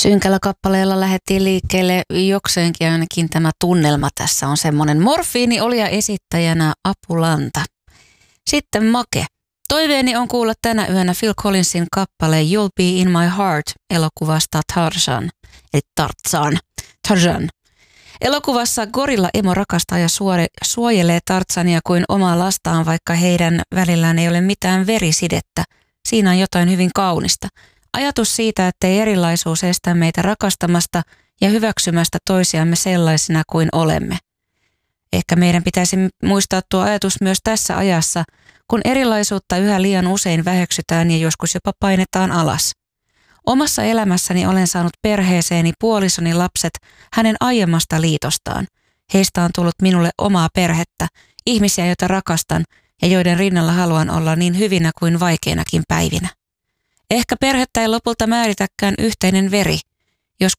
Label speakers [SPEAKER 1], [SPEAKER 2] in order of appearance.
[SPEAKER 1] Synkällä kappaleella lähdettiin liikkeelle jokseenkin, ainakin tämä tunnelma tässä on semmoinen. Morfiini oli ja esittäjänä Apulanta. Sitten Make. Toiveeni on kuulla tänä yönä Phil Collinsin kappale You'll Be in My Heart elokuvasta Tarzan. Eli Tarzan. Elokuvassa gorilla emo rakastaa ja suojelee Tarzania kuin omaa lastaan, vaikka heidän välillään ei ole mitään verisidettä. Siinä on jotain hyvin kaunista. Ajatus siitä, ettei erilaisuus estä meitä rakastamasta ja hyväksymästä toisiamme sellaisina kuin olemme. Ehkä meidän pitäisi muistaa tuo ajatus myös tässä ajassa, kun erilaisuutta yhä liian usein väheksytään ja joskus jopa painetaan alas. Omassa elämässäni olen saanut perheeseeni puolisoni lapset hänen aiemmasta liitostaan. Heistä on tullut minulle omaa perhettä, ihmisiä, joita rakastan ja joiden rinnalla haluan olla niin hyvinä kuin vaikeinakin päivinä. Ehkä perhettä ei lopulta määritäkään yhteinen veri,